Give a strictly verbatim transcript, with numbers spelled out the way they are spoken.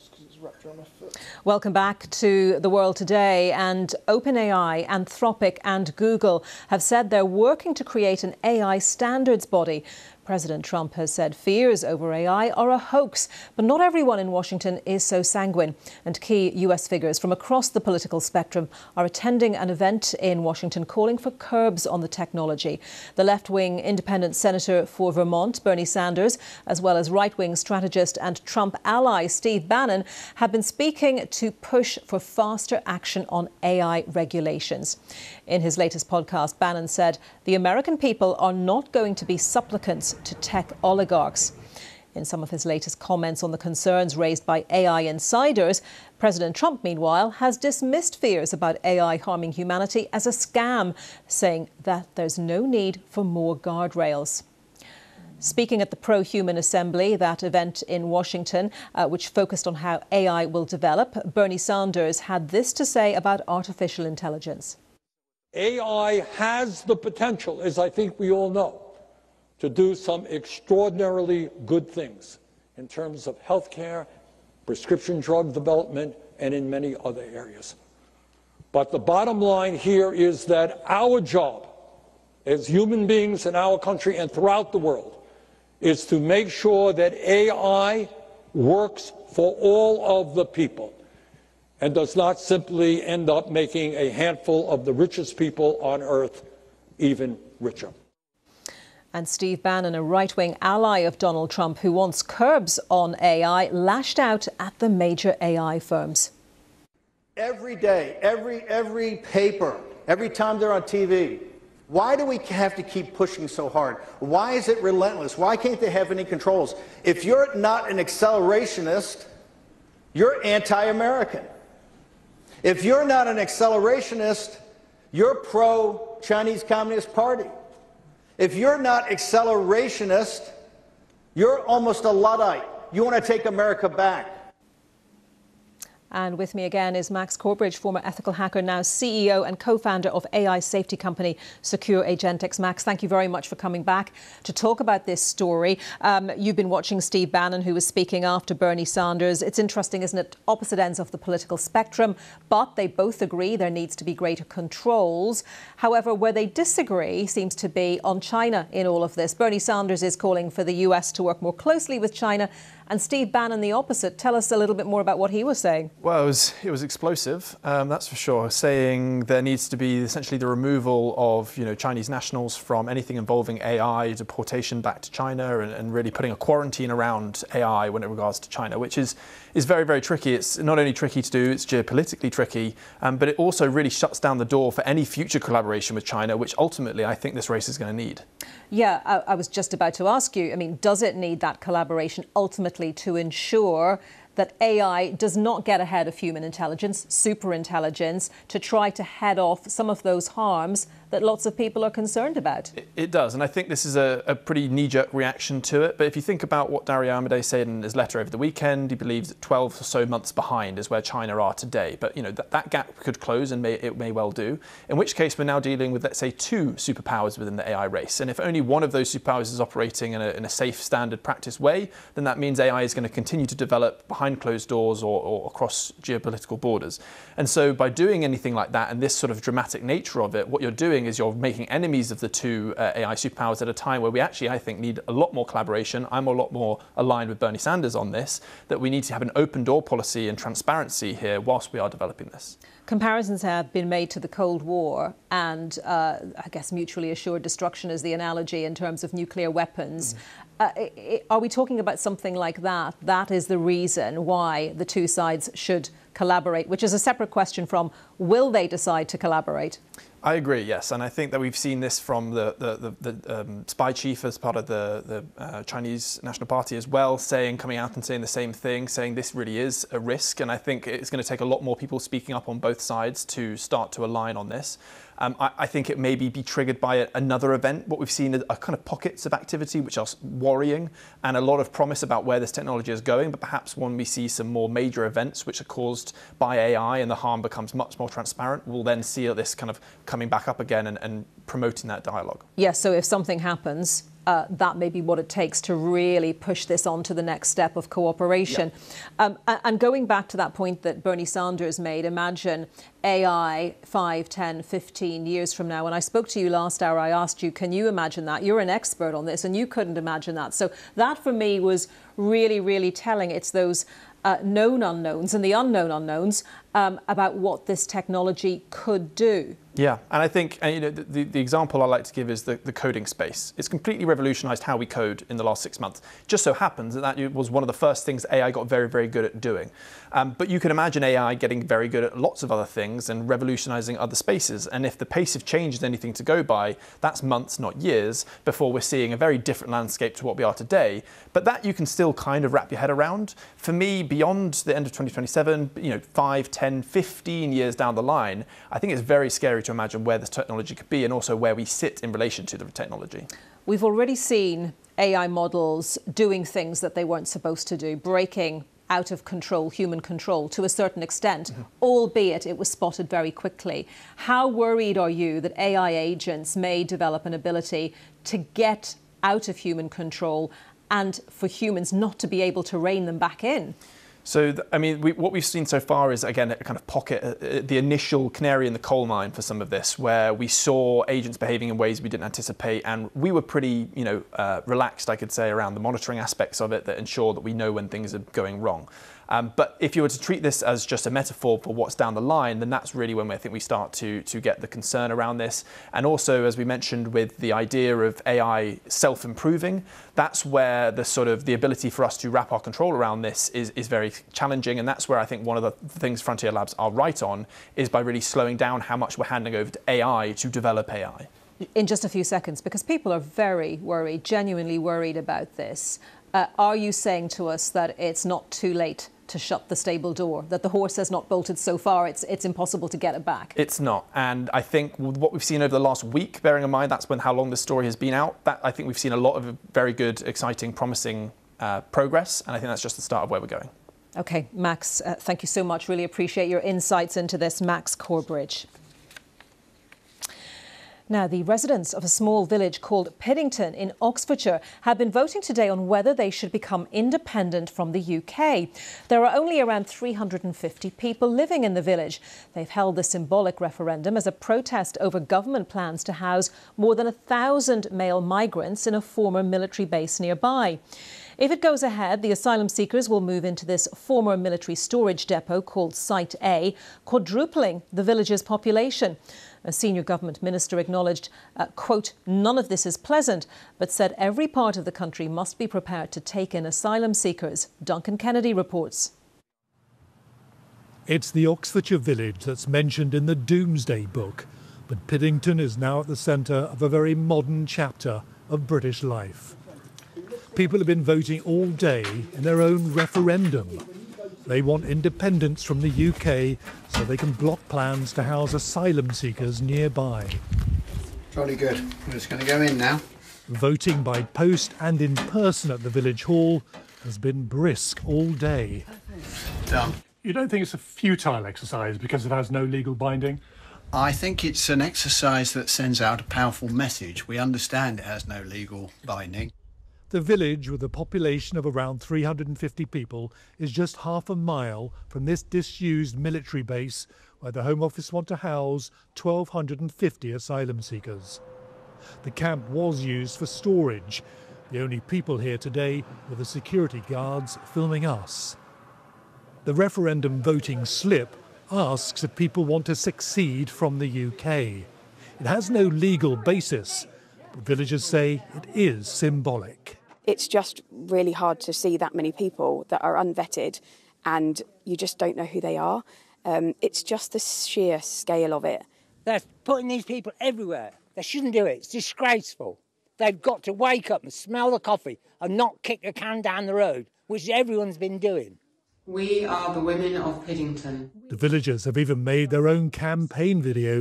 Welcome back to The World Today. And OpenAI, Anthropic and Google have said they're working to create an A I standards body. President Trump has said fears over A I are a hoax, but not everyone in Washington is so sanguine. And key U S figures from across the political spectrum are attending an event in Washington calling for curbs on the technology. The left-wing independent senator for Vermont, Bernie Sanders, as well as right-wing strategist and Trump ally Steve Bannon, have been speaking to push for faster action on A I regulations. In his latest podcast, Bannon said the American people are not going to be supplicants to tech oligarchs. In some of his latest comments on the concerns raised by A I insiders, President Trump, meanwhile, has dismissed fears about A I harming humanity as a scam, saying that there's no need for more guardrails. Speaking at the Pro-Human Assembly, that event in Washington, uh, which focused on how A I will develop, Bernie Sanders had this to say about artificial intelligence. A I has the potential, as I think we all know, to do some extraordinarily good things in terms of healthcare, prescription drug development, and in many other areas. But the bottom line here is that our job as human beings in our country and throughout the world is to make sure that A I works for all of the people and does not simply end up making a handful of the richest people on earth even richer. And Steve Bannon, a right-wing ally of Donald Trump who wants curbs on A I, lashed out at the major A I firms. Every day, every, every paper, every time they're on T V, why do we have to keep pushing so hard? Why is it relentless? Why can't they have any controls? If you're not an accelerationist, you're anti-American. If you're not an accelerationist, you're pro-Chinese Communist Party. If you're not accelerationist, you're almost a Luddite. You want to take America back. And with me again is Max Corbridge, former ethical hacker, now C E O and co-founder of A I safety company Secure Agentics. Max, thank you very much for coming back to talk about this story. Um, you've been watching Steve Bannon, who was speaking after Bernie Sanders. It's interesting, isn't it? Opposite ends of the political spectrum, but they both agree there needs to be greater controls. However, where they disagree seems to be on China in all of this. Bernie Sanders is calling for the U S to work more closely with China, and Steve Bannon the opposite. Tell us a little bit more about what he was saying. Well, it was, it was explosive, um, that's for sure, saying there needs to be essentially the removal of you know, Chinese nationals from anything involving A I, deportation back to China, and, and really putting a quarantine around A I when it regards to China, which is, is very, very tricky. It's not only tricky to do, it's geopolitically tricky, um, but it also really shuts down the door for any future collaboration with China, which ultimately I think this race is going to need. Yeah, I, I was just about to ask you, I mean, does it need that collaboration ultimately to ensure that A I does not get ahead of human intelligence, superintelligence, to try to head off some of those harms that lots of people are concerned about? It, it does, and I think this is a, a pretty knee-jerk reaction to it. But if you think about what Dario Amodei said in his letter over the weekend, he believes that twelve or so months behind is where China are today. But you know that, that gap could close, and may, it may well do. In which case, we're now dealing with, let's say, two superpowers within the A I race. And if only one of those superpowers is operating in a, in a safe, standard practice way, then that means A I is going to continue to develop behind closed doors or, or across geopolitical borders. And so by doing anything like that and this sort of dramatic nature of it, what you're doing is you're making enemies of the two uh, A I superpowers at a time where we actually, I think, need a lot more collaboration. I'm a lot more aligned with Bernie Sanders on this, that we need to have an open door policy and transparency here whilst we are developing this. Comparisons have been made to the Cold War and, uh, I guess, mutually assured destruction is the analogy in terms of nuclear weapons. Mm. Uh, are we talking about something like that? That is the reason why the two sides should collaborate, which is a separate question from will they decide to collaborate? I agree, yes, and I think that we've seen this from the the, the, the um, spy chief as part of the, the uh, Chinese National Party as well, saying, coming out and saying the same thing, saying this really is a risk, and I think it's going to take a lot more people speaking up on both sides to start to align on this. Um, I, I think it may be, be triggered by a, another event. What we've seen are kind of pockets of activity which are worrying and a lot of promise about where this technology is going, but perhaps when we see some more major events which are caused by A I and the harm becomes much more transparent, we'll then see this kind of coming back up again and, and promoting that dialogue. Yes, so if something happens uh, that may be what it takes to really push this on to the next step of cooperation. Yeah. Um, and going back to that point that Bernie Sanders made, imagine A I five, ten, fifteen years from now. When I spoke to you last hour, I asked you, can you imagine that? You're an expert on this and you couldn't imagine that. So that for me was really, really telling. It's those uh, known unknowns and the unknown unknowns um, about what this technology could do. Yeah, and I think and, you know, the, the example I like to give is the, the coding space. It's completely revolutionised how we code in the last six months. Just so happens that that was one of the first things A I got very, very good at doing. Um, but you can imagine A I getting very good at lots of other things and revolutionising other spaces. And if the pace of change is anything to go by, that's months, not years, before we're seeing a very different landscape to what we are today. But that you can still kind of wrap your head around. For me, beyond the end of twenty twenty-seven, you know, five, ten, fifteen years down the line, I think it's very scary to imagine where this technology could be and also where we sit in relation to the technology. We've already seen A I models doing things that they weren't supposed to do, breaking out of control, human control to a certain extent, mm-hmm. albeit it was spotted very quickly. How worried are you that A I agents may develop an ability to get out of human control and for humans not to be able to rein them back in? So, I mean, we, what we've seen so far is, again, a kind of pocket, uh, the initial canary in the coal mine for some of this, where we saw agents behaving in ways we didn't anticipate, and we were pretty, you know, uh, relaxed, I could say, around the monitoring aspects of it that ensure that we know when things are going wrong. Um, but if you were to treat this as just a metaphor for what's down the line, then that's really when I think we start to, to get the concern around this. And also, as we mentioned, with the idea of A I self-improving, that's where the sort of the ability for us to wrap our control around this is, is very challenging. And that's where I think one of the things Frontier Labs are right on is by really slowing down how much we're handing over to A I to develop A I. In just a few seconds, because people are very worried, genuinely worried about this. Uh, are you saying to us that it's not too late to shut the stable door, that the horse has not bolted so far, it's it's impossible to get it back? It's not. And I think what we've seen over the last week, bearing in mind that's when how long this story has been out, that I think we've seen a lot of very good, exciting, promising uh, progress. And I think that's just the start of where we're going. OK, Max, uh, thank you so much. Really appreciate your insights into this. Max Corbridge. Now, the residents of a small village called Piddington in Oxfordshire have been voting today on whether they should become independent from the U K. There are only around three hundred fifty people living in the village. They've held the symbolic referendum as a protest over government plans to house more than a thousand male migrants in a former military base nearby. If it goes ahead, the asylum seekers will move into this former military storage depot called Site A, quadrupling the village's population. A senior government minister acknowledged, uh, quote, none of this is pleasant, but said every part of the country must be prepared to take in asylum seekers. Duncan Kennedy reports. It's the Oxfordshire village that's mentioned in the Doomsday Book, but Piddington is now at the centre of a very modern chapter of British life. People have been voting all day in their own referendum. They want independence from the U K so they can block plans to house asylum seekers nearby. Jolly good. We're just going to go in now. Voting by post and in person at the village hall has been brisk all day. Done. You don't think it's a futile exercise because it has no legal binding? I think it's an exercise that sends out a powerful message. We understand it has no legal binding. The village, with a population of around three hundred fifty people, is just half a mile from this disused military base where the Home Office want to house one thousand two hundred fifty asylum seekers. The camp was used for storage. The only people here today were the security guards filming us. The referendum voting slip asks if people want to secede from the U K. It has no legal basis, but villagers say it is symbolic. It's just really hard to see that many people that are unvetted and you just don't know who they are. Um, it's just the sheer scale of it. They're putting these people everywhere. They shouldn't do it. It's disgraceful. They've got to wake up and smell the coffee and not kick a can down the road, which everyone's been doing. We are the women of Piddington. The villagers have even made their own campaign videos